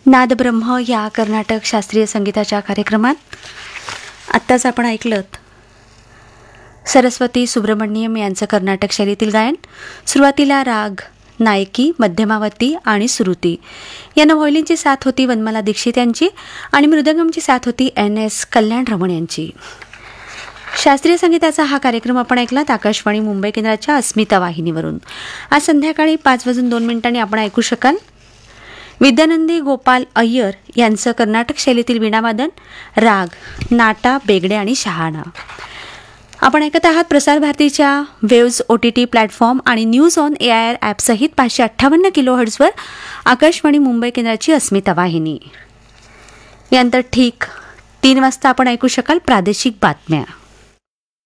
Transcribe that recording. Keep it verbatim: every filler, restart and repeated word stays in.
नादब्रह्म या कर्नाटक शास्त्रीय संगीताच्या कार्यक्रमात आत्ताच आपण ऐकलं सरस्वती सुब्रमण्यम यांचं कर्नाटक शैलीतील गायन. सुरुवातीला राग नायकी, मध्यमावती आणि सुरुती यांना व्हायोलिनची साथ होती वनमाला दीक्षित यांची आणि मृदंगमची साथ होती एन एस कल्याण रमण यांची. शास्त्रीय संगीताचा हा कार्यक्रम आपण ऐकलात आकाशवाणी मुंबई केंद्राच्या अस्मिता वाहिनीवरून. आज संध्याकाळी पाच वाजून दोन मिनिटांनी आपण ऐकू शकाल विद्यानंदी गोपाल अय्यर यांचं कर्नाटक शैलीतील वीणावादन, राग नाटा, बेगडे आणि शहाणा. आपण ऐकत आहात प्रसार भारतीच्या waves O T T platform आणि news on A I R ॲपसहित पाचशे अठ्ठावन्न किलो हर्ट्झवर आकाशवाणी मुंबई केंद्राची अस्मिता वाहिनी. यानंतर ठीक तीन वाजता आपण ऐकू शकाल प्रादेशिक बातम्या.